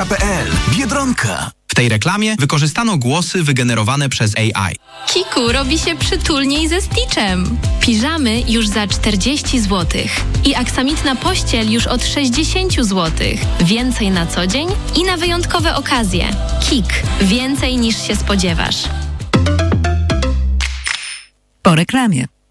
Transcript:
Biedronka.pl. Biedronka. W tej reklamie wykorzystano głosy wygenerowane przez AI. Kiku, robi się przytulniej ze Stitchem. Piżamy już za 40 zł. I aksamitna pościel już od 60 zł. Więcej na co dzień i na wyjątkowe okazje. Kik. Więcej niż się spodziewasz. Po reklamie.